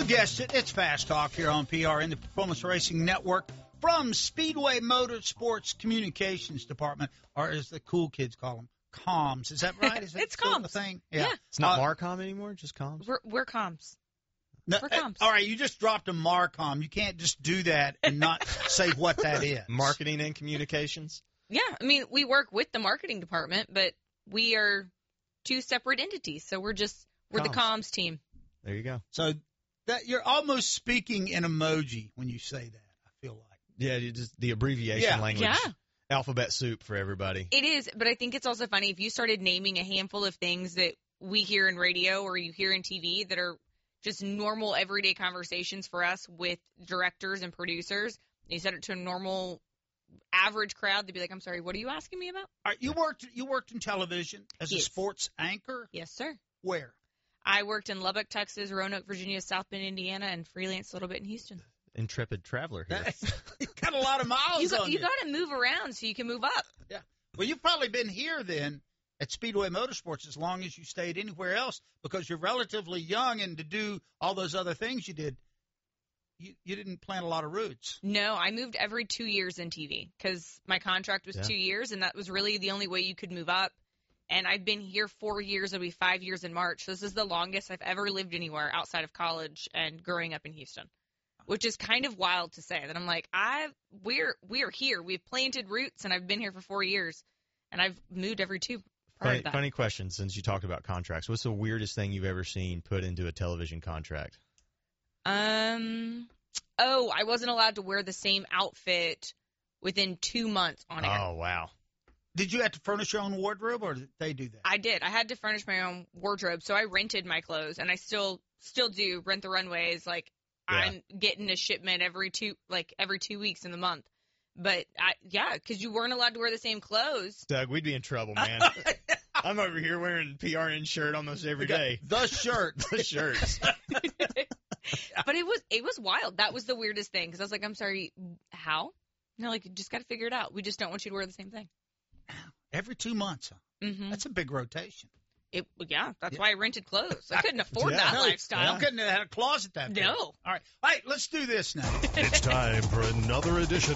guessed it, it's Fast Talk here on PRN, the Performance Racing Network, from Speedway Motorsports Communications Department, or as the cool kids call them, comms. Is that right? Is It's still comms. the thing? Yeah. It's not Marcom anymore, just comms? We're comms. No, We're comms. all right, you just dropped a Marcom. You can't just do that and not say what that is. Marketing and communications? Yeah, I mean, we work with the marketing department, but we are two separate entities, so we're the comms team. There you go. So that you're almost speaking in emoji when you say that, I feel like. Yeah, just the abbreviation language. Yeah. Alphabet soup for everybody. It is, but I think it's also funny if you started naming a handful of things that we hear in radio or you hear in TV that are just normal everyday conversations for us with directors and producers. You said it to a normal average crowd, they'd be like, I'm sorry, what are you asking me about? All right, you worked in television as a sports anchor? Yes, sir. Where? I worked in Lubbock, Texas, Roanoke, Virginia, South Bend, Indiana, and freelance a little bit in Houston. Intrepid traveler here. You got a lot of miles on you. You got to move around so you can move up. Yeah. Well, you've probably been here then at Speedway Motorsports as long as you stayed anywhere else because you're relatively young, and to do all those other things you did, you didn't plant a lot of roots. No, I moved every 2 years in TV because my contract was 2 years, and that was really the only way you could move up. And I've been here 4 years. It'll be 5 years in March. This is the longest I've ever lived anywhere outside of college and growing up in Houston, which is kind of wild to say that I'm like, we're here. We've planted roots, and I've been here for 4 years, and I've moved every two. Funny question, since you talked about contracts. What's the weirdest thing you've ever seen put into a television contract? I wasn't allowed to wear the same outfit within 2 months on air. Oh, wow. Did you have to furnish your own wardrobe, or did they do that? I did. I had to furnish my own wardrobe, so I rented my clothes, and I still do rent the runways. Like, I'm getting a shipment every 2 weeks in the month. But, because you weren't allowed to wear the same clothes. Doug, we'd be in trouble, man. I'm over here wearing a PRN shirt almost every day. The shirt. The shirts. But it was wild. That was the weirdest thing, because I was like, I'm sorry, how? No, like, you just got to figure it out. We just don't want you to wear the same thing. Every 2 months, huh? Mm-hmm. That's a big rotation. That's why I rented clothes. I couldn't afford that lifestyle. You couldn't have had a closet that big. No. All right, let's do this now. It's time for another edition